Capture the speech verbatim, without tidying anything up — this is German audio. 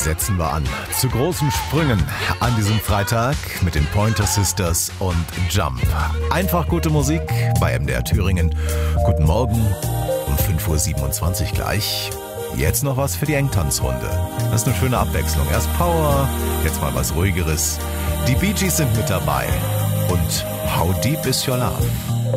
setzen wir an. Zu großen Sprüngen an diesem Freitag mit den Pointer Sisters und Jump. Einfach gute Musik bei M D R Thüringen. Guten Morgen um fünf Uhr siebenundzwanzig gleich. Jetzt noch was für die Engtanzrunde. Das ist eine schöne Abwechslung. Erst Power, jetzt mal was Ruhigeres. Die Bee Gees sind mit dabei. Und How Deep Is Your Love?